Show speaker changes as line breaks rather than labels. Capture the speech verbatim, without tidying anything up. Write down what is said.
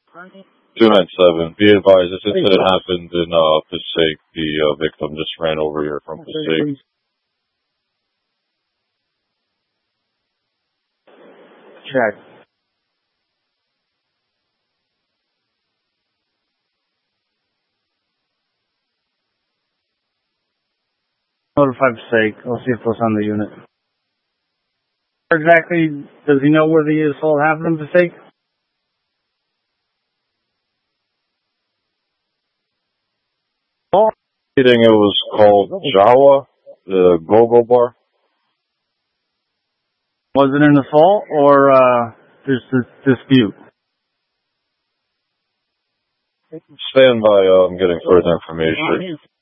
two nine seven. Be advised, this incident happened in uh, Passaic. The uh, victim just ran over here from Passaic.
Check. Notify Passaic. I'll see if it's on the unit. Where exactly, does he know where the assault happened in Passaic?
Oh. I think it was called Jawa, the Go-Go Bar.
Was it an assault or uh, just a dispute?
Stand by, uh, I'm getting further information.